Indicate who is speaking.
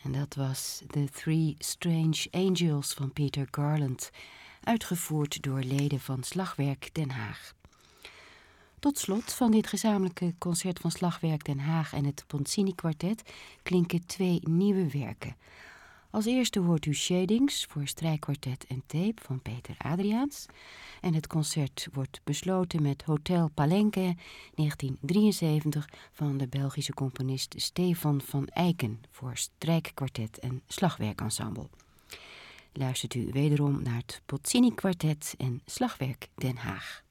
Speaker 1: En dat was The Three Strange Angels van Peter Garland, uitgevoerd door leden van Slagwerk Den Haag. Tot slot van dit gezamenlijke concert van Slagwerk Den Haag en het Poncini Quartet klinken 2 nieuwe werken. Als eerste hoort u Shadings voor strijkkwartet en tape van Peter Adriaens. En het concert wordt besloten met Hotel Palenque 1973 van de Belgische componist Stefan van Eycken voor strijkkwartet en slagwerkensemble. Luistert u wederom naar het Poncini Quartet en Slagwerk Den Haag.